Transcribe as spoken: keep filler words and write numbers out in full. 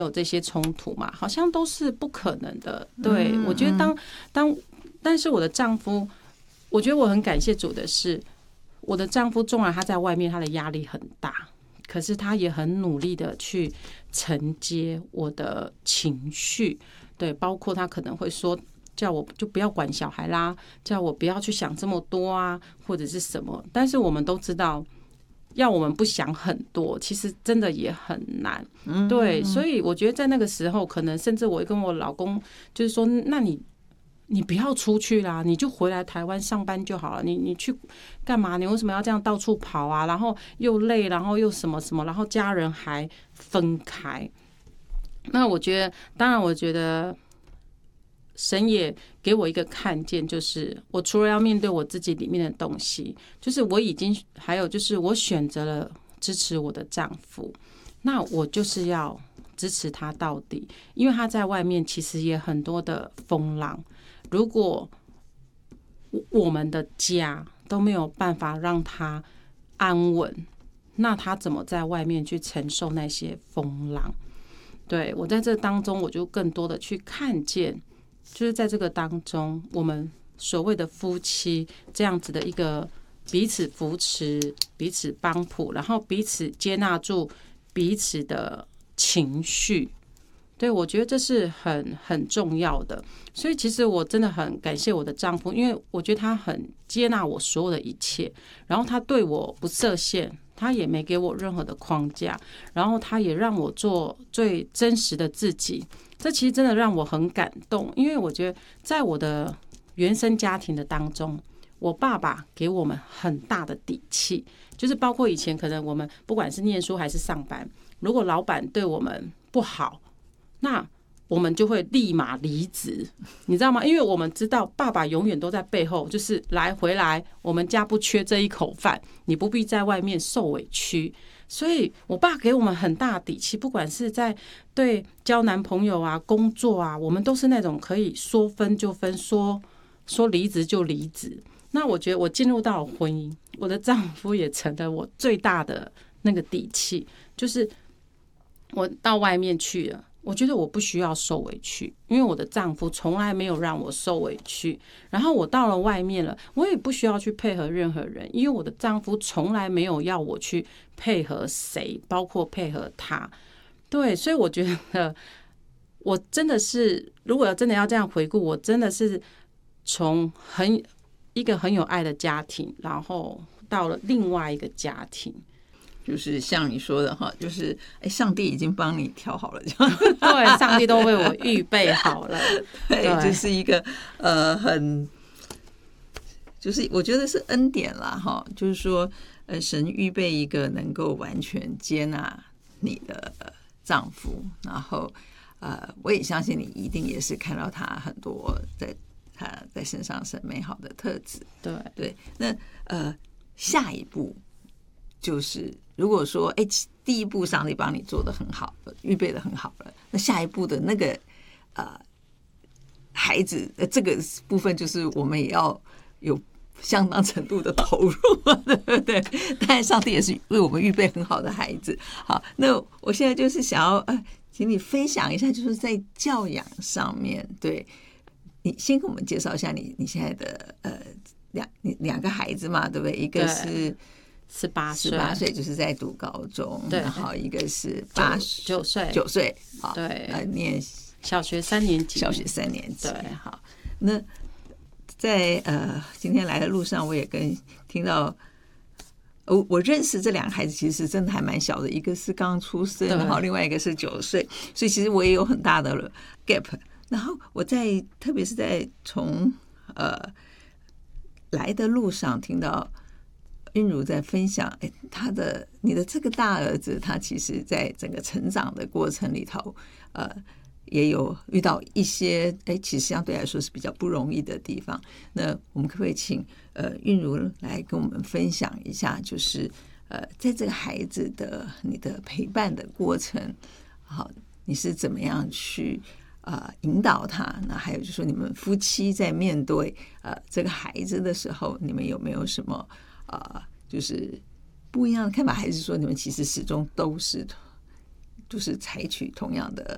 有这些冲突嘛，好像都是不可能的。对，我觉得当当，但是我的丈夫，我觉得我很感谢主的是，我的丈夫纵然他在外面他的压力很大，可是他也很努力的去承接我的情绪。对，包括他可能会说，叫我就不要管小孩啦，叫我不要去想这么多啊，或者是什么。但是我们都知道，要我们不想很多，其实真的也很难。对，所以我觉得在那个时候，可能甚至我跟我老公就是说，那你你不要出去啦，你就回来台湾上班就好了。你你去干嘛？你为什么要这样到处跑啊？然后又累，然后又什么什么，然后家人还分开。那我觉得，当然，我觉得神也给我一个看见，就是我除了要面对我自己里面的东西，就是我已经还有就是我选择了支持我的丈夫，那我就是要支持他到底，因为他在外面其实也很多的风浪。如果我们的家都没有办法让他安稳，那他怎么在外面去承受那些风浪？对，我在这当中，我就更多的去看见，就是在这个当中，我们所谓的夫妻这样子的一个彼此扶持、彼此帮扶，然后彼此接纳住彼此的情绪。对，我觉得这是很很重要的。所以其实我真的很感谢我的丈夫，因为我觉得他很接纳我所有的一切，然后他对我不设限，他也没给我任何的框架，然后他也让我做最真实的自己。这其实真的让我很感动，因为我觉得在我的原生家庭的当中，我爸爸给我们很大的底气，就是包括以前可能我们不管是念书还是上班，如果老板对我们不好，那我们就会立马离职，你知道吗？因为我们知道爸爸永远都在背后，就是来回来，我们家不缺这一口饭，你不必在外面受委屈。所以我爸给我们很大的底气，不管是在对交男朋友啊、工作啊，我们都是那种可以说分就分，说说离职就离职。那我觉得我进入到婚姻，我的丈夫也成了我最大的那个底气，就是我到外面去了，我觉得我不需要受委屈，因为我的丈夫从来没有让我受委屈。然后我到了外面了，我也不需要去配合任何人，因为我的丈夫从来没有要我去配合谁，包括配合他。对，所以我觉得我真的是，如果真的要这样回顾，我真的是从很一个很有爱的家庭，然后到了另外一个家庭。 就是像你说的哈，就是哎，上帝已经帮你调好了， 对，上帝都为我预备好了。 对，这、就是一个呃很，就是我觉得是恩典啦哈，就是说呃，神预备一个能够完全接纳你的丈夫，然后呃，我也相信你一定也是看到他很多在他在身上是美好的特质。 对对，那呃，下一步。就是如果说哎，第一步上帝帮你做得很好，预备得很好了，那下一步的那个呃孩子的这个部分，就是我们也要有相当程度的投入，对不对？但上帝也是为我们预备很好的孩子。好，那我现在就是想要呃，请你分享一下，就是在教养上面，对你先跟我们介绍一下你你现在的呃两两个孩子嘛，对不对？一个是。 十八岁， 十八岁就是在读高中，然后一个是八九岁， 九岁，好， 对， 呃，念小学三年级， 小学三年级， 对， 好。那在呃今天来的路上，我也跟听到，我我认识这两个孩子，其实真的还蛮小的，一个是刚出生，然后另外一个是九岁，所以其实我也有很大的 gap。然后我在特别是在从呃来的路上听到。韵如在分享，哎，他的你的这个大儿子，他其实在整个成长的过程里头，呃，也有遇到一些，哎，其实相对来说是比较不容易的地方。那我们可不可以请呃韵如来跟我们分享一下，就是呃，在这个孩子的你的陪伴的过程，好，你是怎么样去呃引导他？那还有就是说，你们夫妻在面对呃这个孩子的时候，你们有没有什么？呃，就是不一样的看法，还是说你们其实始终都是就是采取同样的